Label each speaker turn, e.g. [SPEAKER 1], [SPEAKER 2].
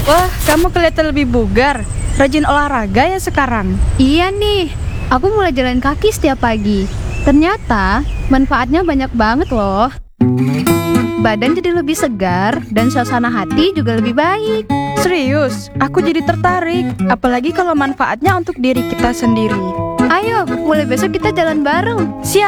[SPEAKER 1] Wah, kamu kelihatan lebih bugar. Rajin olahraga ya sekarang.
[SPEAKER 2] Iya nih, aku mulai jalan kaki setiap pagi. Ternyata manfaatnya banyak banget loh. Badan jadi lebih segar dan suasana hati juga lebih baik.
[SPEAKER 1] Serius, aku jadi tertarik. Apalagi kalau manfaatnya untuk diri kita sendiri.
[SPEAKER 2] Ayo, mulai besok kita jalan bareng.
[SPEAKER 1] Siap.